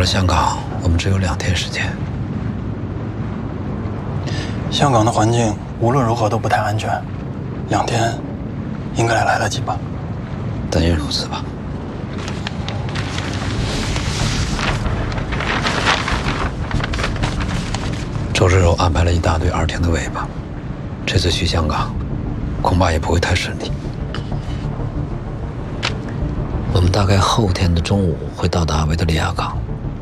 了香港，我们只有2天时间。 香港的环境无论如何都不太安全，2天应该来得及吧？ 但愿如此吧。周志柔安排了一大堆2天的尾巴，这次去香港，恐怕也不会太顺利。我们大概后天的中午会到达维多利亚港。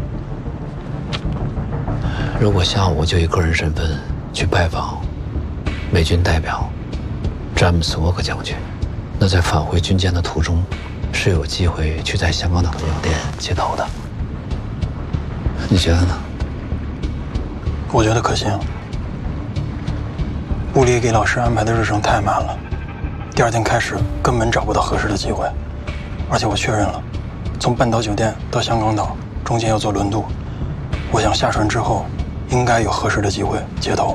如果下午就以个人身份去拜访美军代表詹姆斯·沃克将军，那在返回军舰的途中是有机会去在香港岛的药店接头的。你觉得呢？ 我觉得可行。部里给老师安排的日程太满了，第2天开始根本找不到合适的机会。而且我确认了，从半岛酒店到香港岛中间要坐轮渡，我想下船之后应该有合适的机会接头。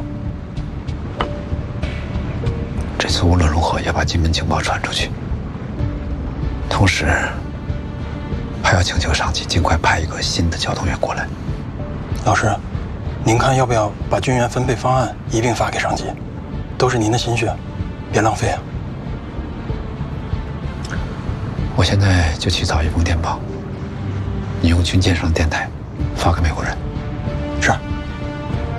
这次无论如何要把金门情报传出去，同时还要请求上级尽快派一个新的交通员过来。 老师，您看要不要把军员分配方案一并发给上级？都是您的心血，别浪费啊！ 我现在就去找一封电报，你用军舰上的电台发给美国人。 是。